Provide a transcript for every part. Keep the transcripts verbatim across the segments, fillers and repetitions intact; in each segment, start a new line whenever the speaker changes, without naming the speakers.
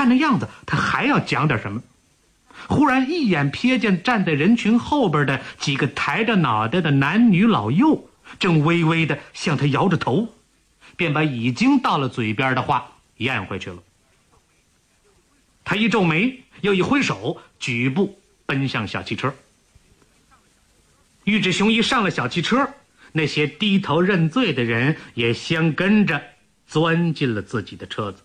看那样子，他还要讲点什么。忽然一眼瞥见站在人群后边的几个抬着脑袋的男女老幼，正微微的向他摇着头，便把已经到了嘴边的话咽回去了。他一皱眉，又一挥手，举步奔向小汽车。玉指雄一上了小汽车，那些低头认罪的人也相跟着钻进了自己的车子。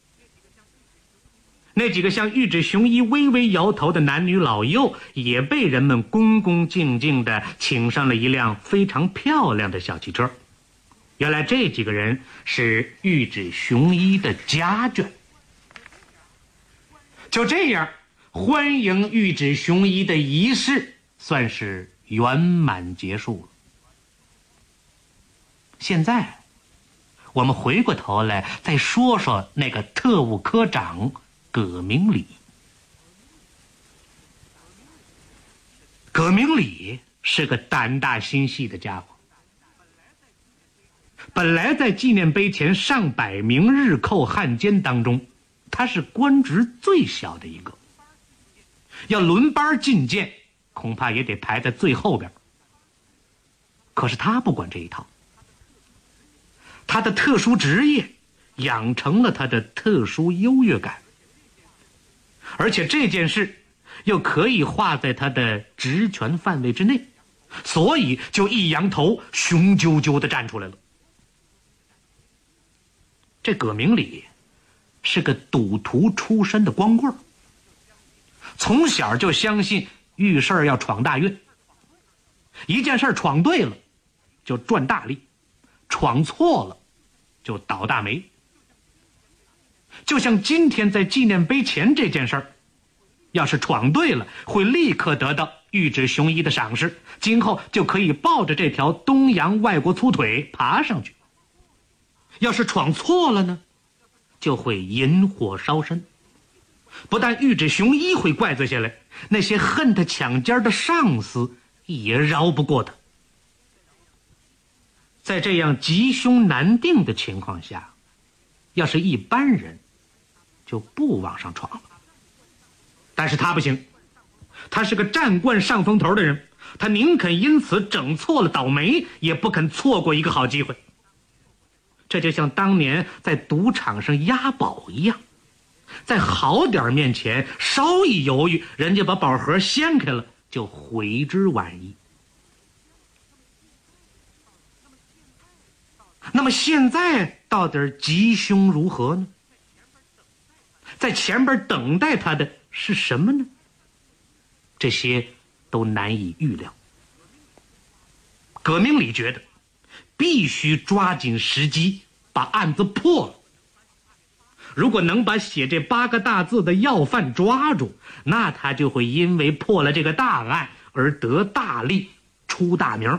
那几个向玉指雄一微微摇头的男女老幼也被人们恭恭敬敬地请上了一辆非常漂亮的小汽车。原来这几个人是玉指雄一的家眷。就这样，欢迎玉指雄一的仪式算是圆满结束了。现在我们回过头来再说说那个特务科长葛明礼。葛明礼是个胆大心细的家伙，本来在纪念碑前上百名日寇汉奸当中，他是官职最小的一个，要轮班进谏，恐怕也得排在最后边。可是他不管这一套，他的特殊职业养成了他的特殊优越感，而且这件事又可以划在他的职权范围之内，所以就一扬头，雄赳赳地站出来了。这葛明礼是个赌徒出身的光棍，从小就相信遇事儿要闯大运，一件事闯对了就赚大利，闯错了就倒大霉。就像今天在纪念碑前这件事儿，要是闯对了，会立刻得到玉指雄一的赏识，今后就可以抱着这条东洋外国粗腿爬上去。要是闯错了呢，就会引火烧身。不但玉指雄一会怪罪下来，那些恨他抢尖的上司也饶不过他。在这样吉凶难定的情况下，要是一般人就不往上闯了。但是他不行，他是个占惯上风头的人，他宁肯因此整错了倒霉，也不肯错过一个好机会。这就像当年在赌场上押宝一样，在好点面前稍一犹豫，人家把宝盒掀开了，就悔之晚矣。那么现在到底吉凶如何呢？在前边等待他的是什么呢？这些都难以预料。葛明礼觉得必须抓紧时机把案子破了。如果能把写这八个大字的要犯抓住，那他就会因为破了这个大案而得大利，出大名。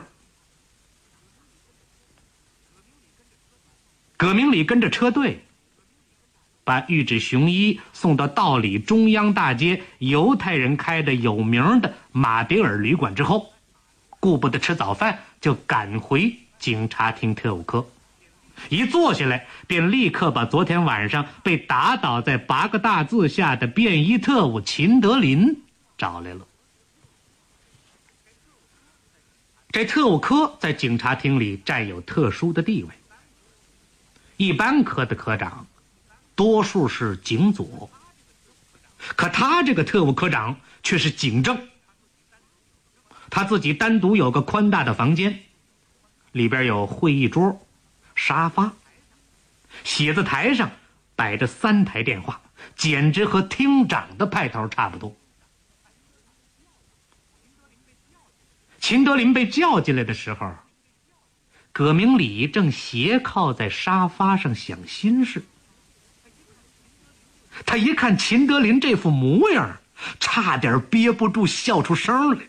葛明礼跟着车队把玉指雄一送到道里中央大街犹太人开的有名的马迭尔旅馆之后，顾不得吃早饭，就赶回警察厅特务科。一坐下来，便立刻把昨天晚上被打倒在八个大字下的便衣特务秦德林找来了。这特务科在警察厅里占有特殊的地位，一般科的科长多数是警佐，可他这个特务科长却是警正。他自己单独有个宽大的房间，里边有会议桌、沙发，写字台上摆着三台电话，简直和厅长的派头差不多。秦德林被叫进来的时候，葛明礼正斜靠在沙发上想心事。他一看秦德林这副模样，差点憋不住笑出声来。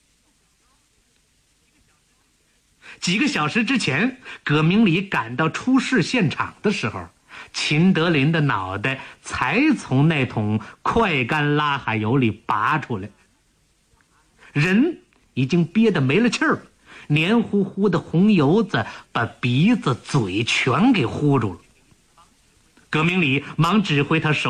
几个小时之前，葛明礼赶到出事现场的时候，秦德林的脑袋才从那桶快干拉海油里拔出来，人已经憋得没了气儿了，黏糊糊的红油子把鼻子嘴全给糊住了。葛明礼忙指挥他手